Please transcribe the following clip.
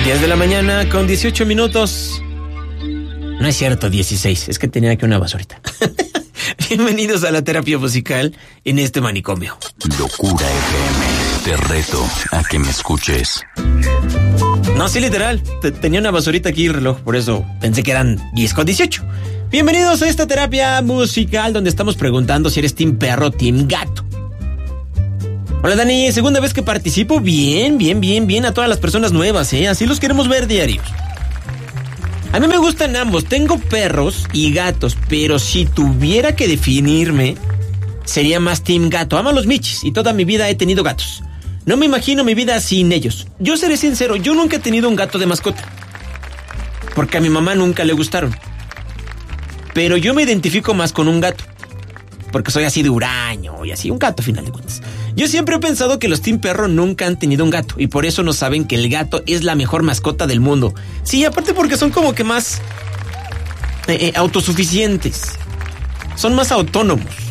10 de la mañana con 18 minutos. No es cierto, 16. Es que tenía aquí una basurita. Bienvenidos a la terapia musical en este manicomio. Locura FM. Te reto a que me escuches. No, sí, literal. Tenía una basurita aquí el reloj, por eso pensé que eran 10 con 18. Bienvenidos a esta terapia musical donde estamos preguntando si eres team perro o team gato. Hola Dani, segunda vez que participo. Bien a todas las personas nuevas, así los queremos ver diarios. A mí me gustan ambos, tengo perros y gatos, pero si tuviera que definirme, sería más team gato. Amo a los michis y toda mi vida he tenido gatos. No me imagino mi vida sin ellos. Yo seré sincero, yo nunca he tenido un gato de mascota, porque a mi mamá nunca le gustaron. Pero yo me identifico más con un gato, porque soy así de huraño y así, un gato a final de cuentas. Yo siempre he pensado que los team perro nunca han tenido un gato y por eso no saben que el gato es la mejor mascota del mundo. Sí, aparte porque son como que más autosuficientes. Son más autónomos.